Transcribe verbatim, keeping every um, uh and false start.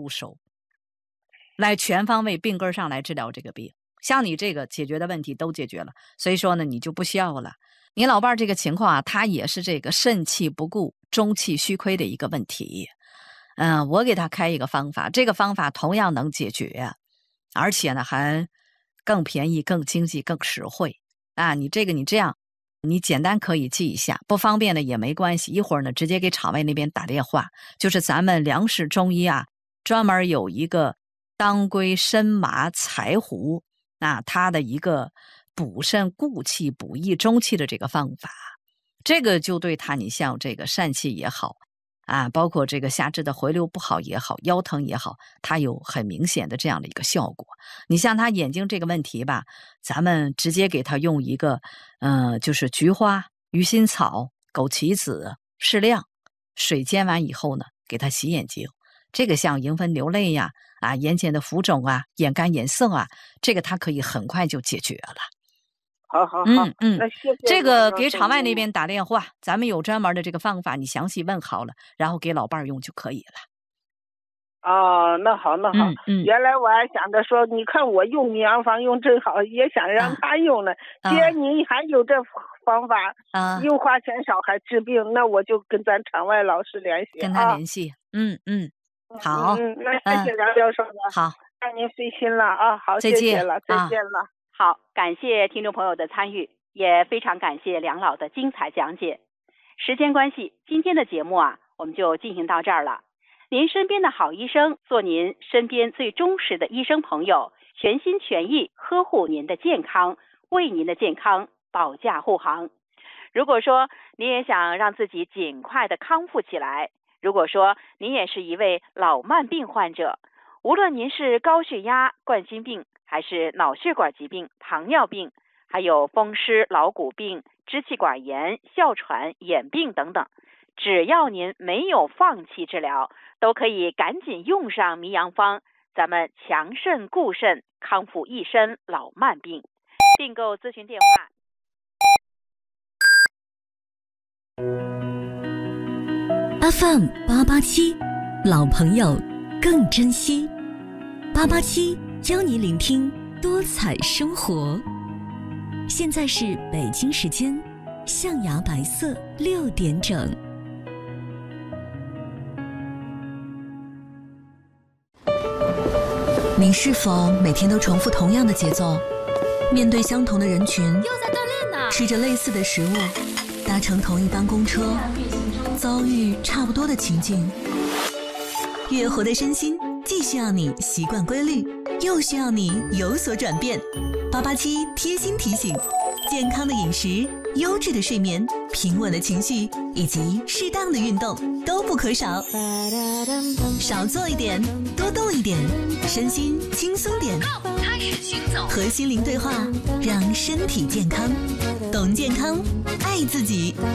入手，来全方位病根上来治疗这个病。像你这个解决的问题都解决了，所以说呢，你就不需要了。你老伴儿这个情况啊，他也是这个肾气不固、中气虚亏的一个问题。嗯、呃，我给他开一个方法，这个方法同样能解决，而且呢还更便宜、更经济、更实惠啊！你这个你这样，你简单可以记一下，不方便的也没关系。一会儿呢，直接给场外那边打电话，就是咱们梁氏中医啊，专门有一个当归参麻柴胡。那它的一个补肾固气补益中气的这个方法，这个就对他，你像这个疝气也好啊，包括这个下肢的回流不好也好，腰疼也好，它有很明显的这样的一个效果。你像他眼睛这个问题吧，咱们直接给他用一个呃，就是菊花、鱼腥草、枸杞子适量水煎完以后呢，给他洗眼睛。这个像荧分流泪呀、啊，啊，眼睑的浮肿啊，眼干眼涩啊，这个它可以很快就解决了。 好好好， 嗯嗯， 那谢谢这个给场外那边打电话，咱们有专门的这个方法，你详细问好了，然后给老伴儿用就可以了。 哦，那好那好、 嗯嗯， 原来我还想着说，你看我用米阳方用真好，也想让他用呢。 啊、 既然你还有这方法， 啊， 又花钱少还治病，那我就跟咱场外老师联系， 跟他联系。啊、嗯嗯，好， 嗯，那谢谢梁教授了。 好， 让您费心了啊，好， 再见谢谢了，再见了。 啊、好，感谢听众朋友的参与，也非常感谢梁老的精彩讲解。时间关系，今天的节目啊，我们就进行到这儿了。您身边的好医生，做您身边最忠实的医生朋友，全心全意呵护您的健康，为您的健康保驾护航。如果说您也想让自己尽快的康复起来，如果说您也是一位老慢病患者，无论您是高血压、冠心病，还是脑血管疾病、糖尿病，还有风湿、老骨病、支气管炎、哮喘、眼病等等，只要您没有放弃治疗，都可以赶紧用上迷阳方，咱们强肾固肾，康复一身老慢病。订购咨询电话 F M 八八七，老朋友更珍惜。八八七教你聆听多彩生活。现在是北京时间象牙白色六点整。你是否每天都重复同样的节奏，面对相同的人群， 又在锻炼呢？ 吃着类似的食物，搭乘同一班公车，遭遇差不多的情境。月活的身心既需要你习惯规律，又需要你有所转变。八八七贴心提醒：健康的饮食、优质的睡眠、平稳的情绪以及适当的运动都不可少。少做一点，多动一点，身心轻松点。 开始行走， 和心灵对话，让身体健康。懂健康，爱自己。